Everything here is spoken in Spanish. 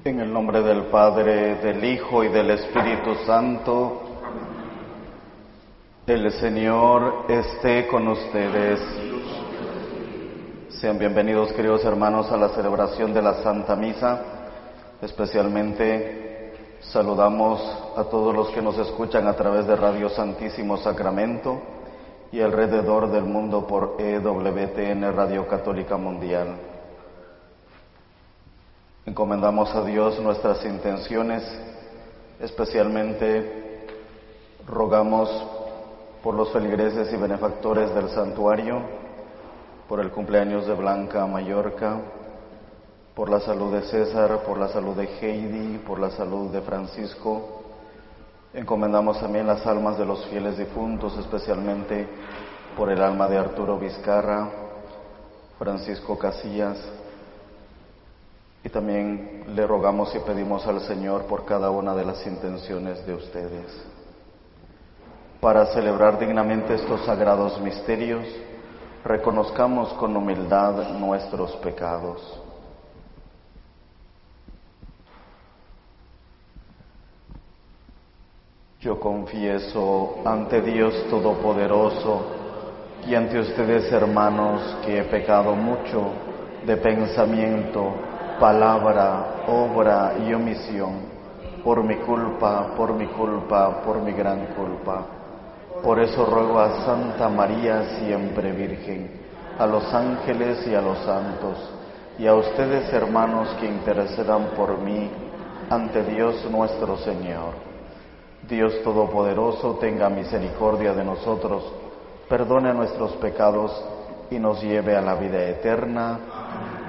En el nombre del Padre, del Hijo y del Espíritu Santo. El Señor esté con ustedes. Sean bienvenidos, queridos hermanos, a la celebración de la Santa Misa. Especialmente saludamos a todos los que nos escuchan a través de Radio Santísimo Sacramento y alrededor del mundo por EWTN Radio Católica Mundial. Encomendamos a Dios nuestras intenciones, especialmente rogamos por los feligreses y benefactores del santuario, por el cumpleaños de Blanca Mallorca, por la salud de César, por la salud de Heidi, por la salud de Francisco. Encomendamos también las almas de los fieles difuntos, especialmente por el alma de Arturo Vizcarra, Francisco Casillas, y también le rogamos y pedimos al Señor por cada una de las intenciones de ustedes. Para celebrar dignamente estos sagrados misterios, reconozcamos con humildad nuestros pecados. Yo confieso ante Dios Todopoderoso y ante ustedes, hermanos, que he pecado mucho de pensamiento, palabra, obra y omisión, por mi culpa, por mi gran culpa. Por eso ruego a Santa María, siempre Virgen, a los ángeles y a los santos, y a ustedes, hermanos, que intercedan por mí ante Dios nuestro Señor. Dios Todopoderoso tenga misericordia de nosotros, perdone nuestros pecados y nos lleve a la vida eterna.